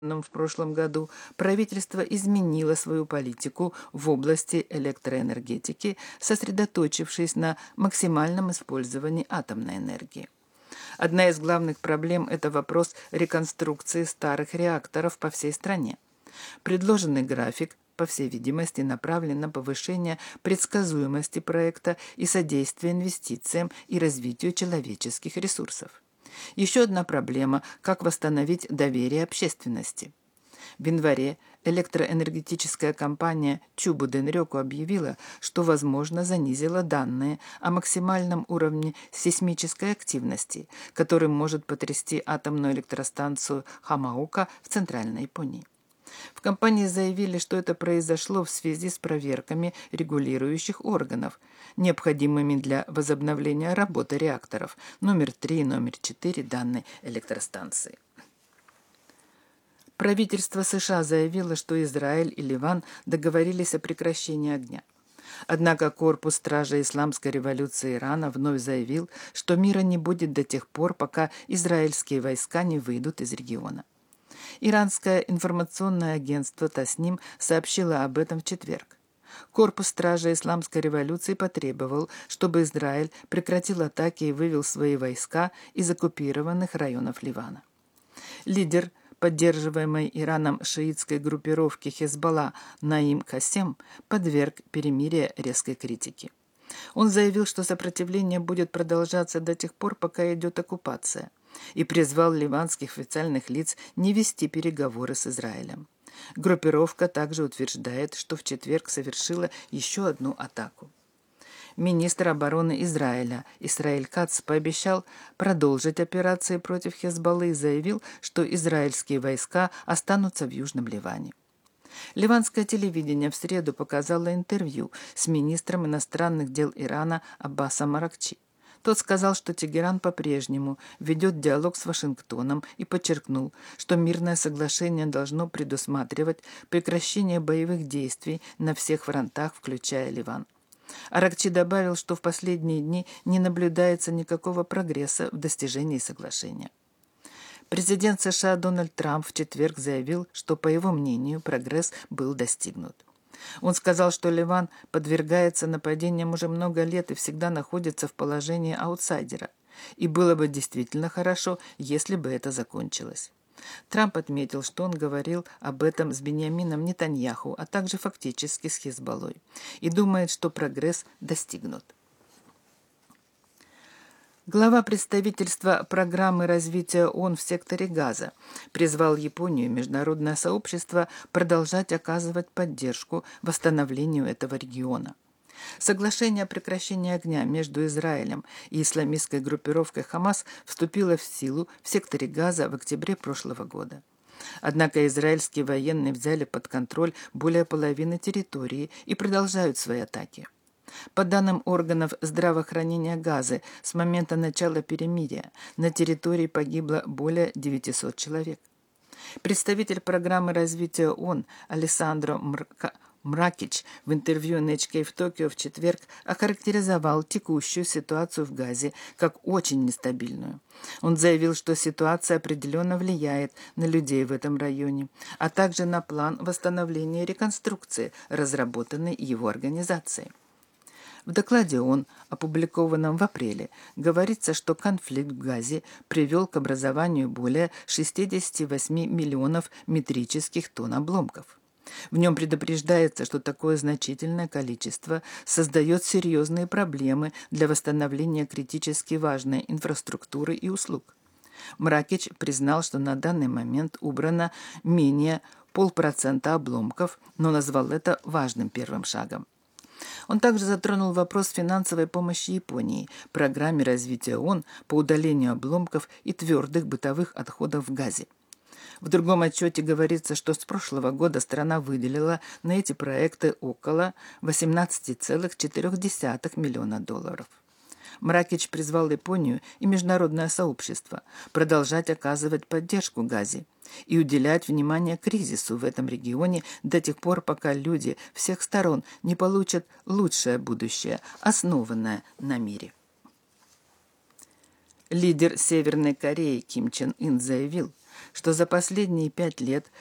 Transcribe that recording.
в прошлом году правительство изменило свою политику в области электроэнергетики, сосредоточившись на максимальном использовании атомной энергии. Одна из главных проблем – это вопрос реконструкции старых реакторов по всей стране. Предложенный график, по всей видимости, направлен на повышение предсказуемости проекта и содействие инвестициям и развитию человеческих ресурсов. Еще одна проблема – как восстановить доверие общественности. В январе электроэнергетическая компания Чубу Денрёку объявила, что, возможно, занизила данные о максимальном уровне сейсмической активности, который может потрясти атомную электростанцию Хамаука в Центральной Японии. В компании заявили, что это произошло в связи с проверками регулирующих органов, необходимыми для возобновления работы реакторов номер 3 и номер 4 данной электростанции. Правительство США заявило, что Израиль и Ливан договорились о прекращении огня. Однако корпус стражей исламской революции Ирана вновь заявил, что мира не будет до тех пор, пока израильские войска не выйдут из региона. Иранское информационное агентство Тасним сообщило об этом в четверг. Корпус стражей исламской революции потребовал, чтобы Израиль прекратил атаки и вывел свои войска из оккупированных районов Ливана. Лидер поддерживаемой Ираном шиитской группировки Хезболла Наим Кассем подверг перемирие резкой критике. Он заявил, что сопротивление будет продолжаться до тех пор, пока идет оккупация, и призвал ливанских официальных лиц не вести переговоры с Израилем. Группировка также утверждает, что в четверг совершила еще одну атаку. Министр обороны Израиля Исраэль Кац пообещал продолжить операции против Хезболлы и заявил, что израильские войска останутся в Южном Ливане. Ливанское телевидение в среду показало интервью с министром иностранных дел Ирана Аббасом Аракчи. Тот сказал, что Тегеран по-прежнему ведет диалог с Вашингтоном и подчеркнул, что мирное соглашение должно предусматривать прекращение боевых действий на всех фронтах, включая Ливан. Аракчи добавил, что в последние дни не наблюдается никакого прогресса в достижении соглашения. Президент США Дональд Трамп в четверг заявил, что, по его мнению, прогресс был достигнут. Он сказал, что Ливан подвергается нападениям уже много лет и всегда находится в положении аутсайдера, и было бы действительно хорошо, если бы это закончилось. Трамп отметил, что он говорил об этом с Биньямином Нетаньяху, а также фактически с Хезболлой, и думает, что прогресс достигнут. Глава представительства программы развития ООН в секторе Газа призвал Японию и международное сообщество продолжать оказывать поддержку восстановлению этого региона. Соглашение о прекращении огня между Израилем и исламистской группировкой Хамас вступило в силу в секторе Газа в октябре прошлого года. Однако израильские военные взяли под контроль более половины территории и продолжают свои атаки. По данным органов здравоохранения Газы, с момента начала перемирия на территории погибло более 900 человек. Представитель программы развития ООН Алессандро Мракич в интервью NHK в Токио в четверг охарактеризовал текущую ситуацию в Газе как очень нестабильную. Он заявил, что ситуация определенно влияет на людей в этом районе, а также на план восстановления и реконструкции, разработанный его организацией. В докладе ООН, опубликованном в апреле, говорится, что конфликт в Газе привел к образованию более 68 миллионов метрических тонн обломков. В нем предупреждается, что такое значительное количество создает серьезные проблемы для восстановления критически важной инфраструктуры и услуг. Мракич признал, что на данный момент убрано менее 0,5% обломков, но назвал это важным первым шагом. Он также затронул вопрос финансовой помощи Японии, программе развития ООН по удалению обломков и твердых бытовых отходов в Газе. В другом отчете говорится, что с прошлого года страна выделила на эти проекты около $18,4 миллиона. Мракич призвал Японию и международное сообщество продолжать оказывать поддержку Газе и уделять внимание кризису в этом регионе до тех пор, пока люди всех сторон не получат лучшее будущее, основанное на мире. Лидер Северной Кореи Ким Чен Ын заявил, что за последние 5 лет